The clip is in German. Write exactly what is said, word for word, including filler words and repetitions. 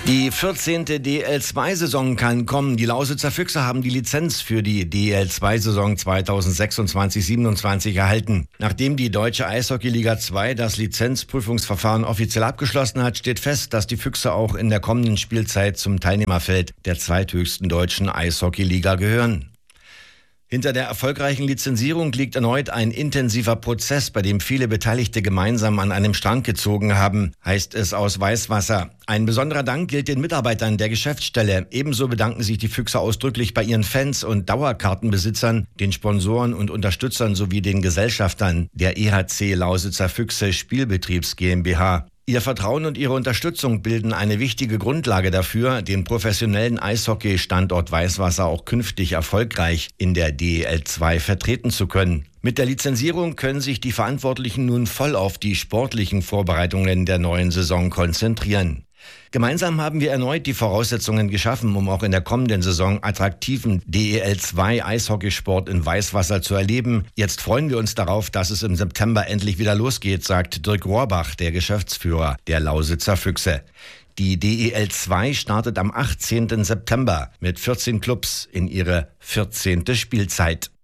Die vierzehnte D L zwei Saison kann kommen. Die Lausitzer Füchse haben die Lizenz für die D L zwei Saison zweitausendsechsundzwanzig siebenundzwanzig erhalten. Nachdem die Deutsche Eishockey-Liga zwei das Lizenzprüfungsverfahren offiziell abgeschlossen hat, steht fest, dass die Füchse auch in der kommenden Spielzeit zum Teilnehmerfeld der zweithöchsten deutschen Eishockey-Liga gehören. Hinter der erfolgreichen Lizenzierung liegt erneut ein intensiver Prozess, bei dem viele Beteiligte gemeinsam an einem Strang gezogen haben, heißt es aus Weißwasser. Ein besonderer Dank gilt den Mitarbeitern der Geschäftsstelle. Ebenso bedanken sich die Füchse ausdrücklich bei ihren Fans und Dauerkartenbesitzern, den Sponsoren und Unterstützern sowie den Gesellschaftern der E H C Lausitzer Füchse Spielbetriebs GmbH. Ihr Vertrauen und Ihre Unterstützung bilden eine wichtige Grundlage dafür, den professionellen Eishockey-Standort Weißwasser auch künftig erfolgreich in der D L zwei vertreten zu können. Mit der Lizenzierung können sich die Verantwortlichen nun voll auf die sportlichen Vorbereitungen der neuen Saison konzentrieren. Gemeinsam haben wir erneut die Voraussetzungen geschaffen, um auch in der kommenden Saison attraktiven D E L zwei Eishockeysport in Weißwasser zu erleben. Jetzt freuen wir uns darauf, dass es im September endlich wieder losgeht, sagt Dirk Rohrbach, der Geschäftsführer der Lausitzer Füchse. Die D E L zwei startet am achtzehnten September mit vierzehn Clubs in ihre vierzehnte Spielzeit.